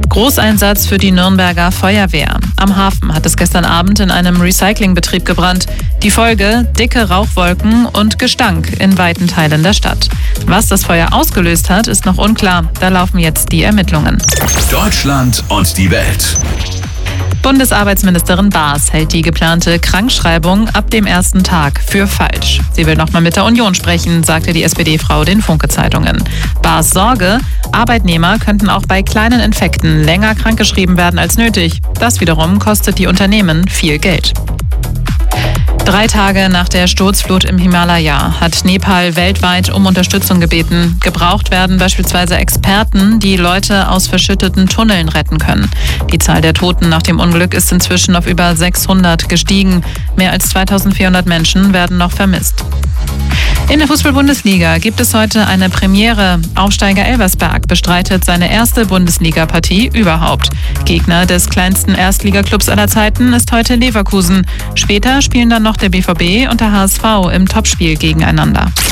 Großeinsatz für die Nürnberger Feuerwehr. Am Hafen hat es gestern Abend in einem Recyclingbetrieb gebrannt. Die Folge: dicke Rauchwolken und Gestank in weiten Teilen der Stadt. Was das Feuer ausgelöst hat, ist noch unklar. Da laufen jetzt die Ermittlungen. Deutschland und die Welt. Bundesarbeitsministerin Baas hält die geplante Krankschreibung ab dem ersten Tag für falsch. Sie will nochmal mit der Union sprechen, sagte die SPD-Frau den Funke-Zeitungen. Baas Sorge: Arbeitnehmer könnten auch bei kleinen Infekten länger krankgeschrieben werden als nötig. Das wiederum kostet die Unternehmen viel Geld. 3 Tage nach der Sturzflut im Himalaya hat Nepal weltweit um Unterstützung gebeten. Gebraucht werden beispielsweise Experten, die Leute aus verschütteten Tunneln retten können. Die Zahl der Toten nach dem Unglück ist inzwischen auf über 600 gestiegen. Mehr als 2400 Menschen werden noch vermisst. In der Fußball-Bundesliga gibt es heute eine Premiere. Aufsteiger Elversberg bestreitet seine erste Bundesliga-Partie überhaupt. Gegner des kleinsten Erstligaklubs aller Zeiten ist heute Leverkusen. Später spielen dann noch der BVB und der HSV im Topspiel gegeneinander.